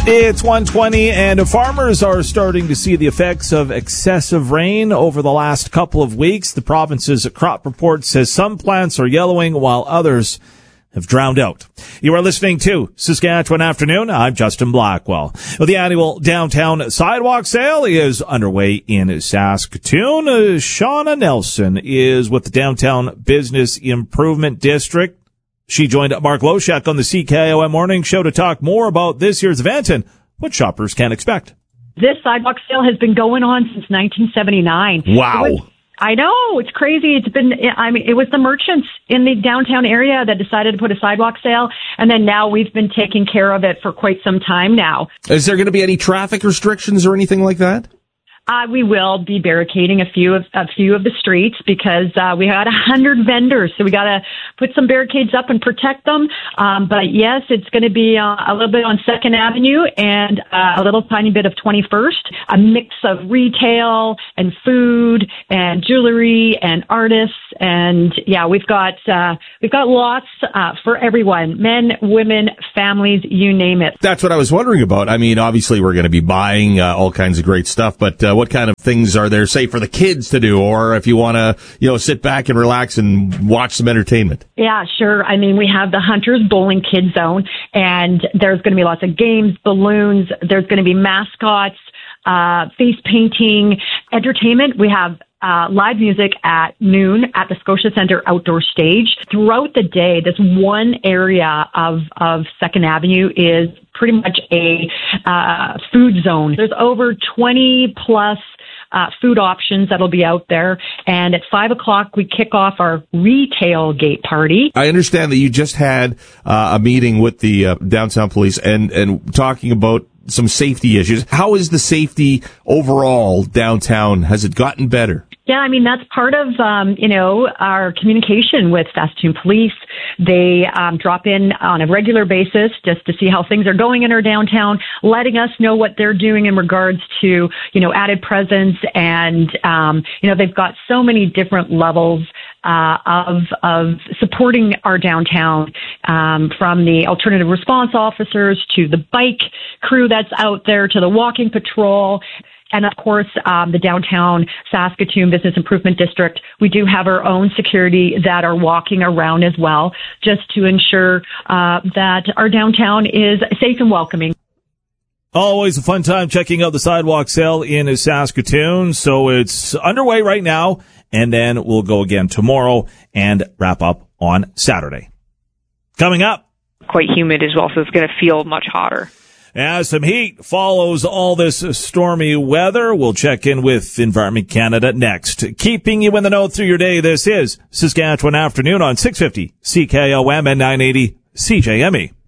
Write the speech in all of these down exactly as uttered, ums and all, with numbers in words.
It's one twenty, and farmers are starting to see the effects of excessive rain over the last couple of weeks. The province's crop report says some plants are yellowing while others have drowned out. You are listening to Saskatchewan Afternoon. I'm Justin Blackwell. Well, the annual downtown sidewalk sale is underway in Saskatoon. Uh, Shauna Nelson is with the Downtown Business Improvement District. She joined Mark Loshak on the C K O M Morning Show to talk more about this year's event and what shoppers can expect. This sidewalk sale has been going on since nineteen seventy-nine. Wow. It was, I know, it's crazy. It's been, I mean, it was the merchants in the downtown area that decided to put a sidewalk sale, and then now we've been taking care of it for quite some time now. Is there going to be any traffic restrictions or anything like that? Uh, we will be barricading a few of a few of the streets because uh, we had a hundred vendors, so we got to put some barricades up and protect them. Um, but yes, it's going to be uh, a little bit on Second Avenue and uh, a little tiny bit of twenty-first. A mix of retail and food and jewelry and artists, and yeah, we've got uh, we've got lots uh, for everyone: men, women, families, you name it. That's what I was wondering about. I mean, obviously, we're going to be buying uh, all kinds of great stuff, but uh, what kind of things are there, say, for the kids to do, or if you want to, you know, sit back and relax and watch some entertainment? Yeah, sure. I mean, we have the Hunters Bowling Kids Zone, and there's going to be lots of games, balloons. There's going to be mascots, uh, face painting, entertainment. We have Uh, live music at noon at the Scotia Centre outdoor stage. Throughout the day, this one area of, of Second Avenue is pretty much a uh, food zone. There's over twenty plus uh, food options that'll be out there. And at five o'clock, we kick off our retail gate party. I understand that you just had uh, a meeting with the uh, downtown police and, and talking about some safety issues. How is the safety overall downtown? Has it gotten better? Yeah, I mean, that's part of, um, you know, our communication with Saskatoon Police. They um, drop in on a regular basis just to see how things are going in our downtown, letting us know what they're doing in regards to, you know, added presence. And, um, you know, they've got so many different levels uh, of of supporting our downtown, um, from the alternative response officers to the bike crew that's out there to the walking patrol. And of course, um, the downtown Saskatoon Business Improvement District, we do have our own security that are walking around as well, just to ensure uh, that our downtown is safe and welcoming. Always a fun time checking out the sidewalk sale in Saskatoon. So it's underway right now, and then we'll go again tomorrow and wrap up on Saturday. Coming up. Quite humid as well, so it's going to feel much hotter. As some heat follows all this stormy weather, we'll check in with Environment Canada next. Keeping you in the know through your day, this is Saskatchewan Afternoon on six fifty C K O M and nine eighty C J M E.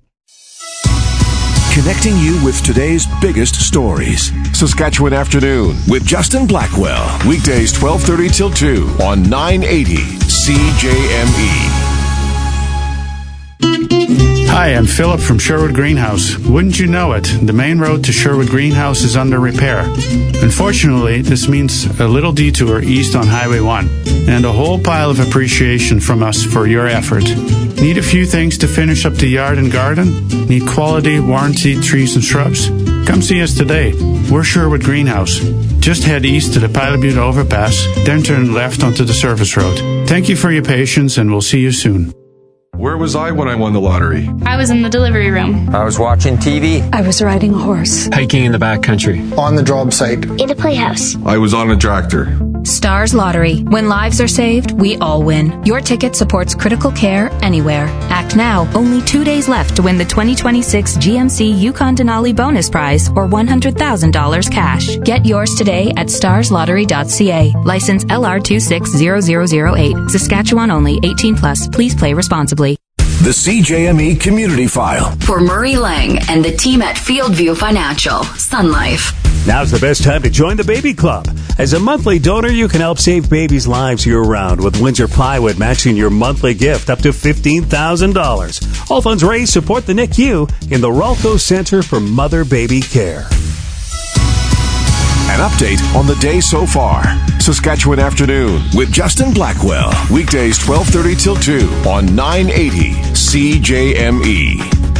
Connecting you with today's biggest stories. Saskatchewan Afternoon with Justin Blackwell. Weekdays twelve thirty till two on nine eighty C J M E. Hi, I'm Philip from Sherwood Greenhouse. Wouldn't you know it, the main road to Sherwood Greenhouse is under repair. Unfortunately, this means a little detour east on Highway one, and a whole pile of appreciation from us for your effort. Need a few things to finish up the yard and garden? Need quality, warranted trees and shrubs? Come see us today. We're Sherwood Greenhouse. Just head east to the Pilot Butte overpass, then turn left onto the service road. Thank you for your patience, and we'll see you soon. Where was I when I won the lottery? I was in the delivery room. I was watching T V. I was riding a horse. Hiking in the backcountry. On the job site. In a playhouse. I was on a tractor. Stars Lottery. When lives are saved, we all win. Your ticket supports critical care anywhere. Act now. Only two days left to win the twenty twenty-six G M C Yukon Denali Bonus Prize or one hundred thousand dollars cash. Get yours today at stars lottery dot c a. License L R two six zero zero zero eight. Saskatchewan only. eighteen plus. Please play responsibly. The C J M E Community File. For Murray Lang and the team at Fieldview Financial, Sun Life. Now's the best time to join the Baby Club. As a monthly donor, you can help save babies' lives year-round with Windsor Plywood matching your monthly gift up to fifteen thousand dollars. All funds raised support the N I C U in the Ralco Center for Mother-Baby Care. An update on the day so far. Saskatchewan Afternoon with Justin Blackwell. Weekdays twelve thirty till two on nine eighty C J M E.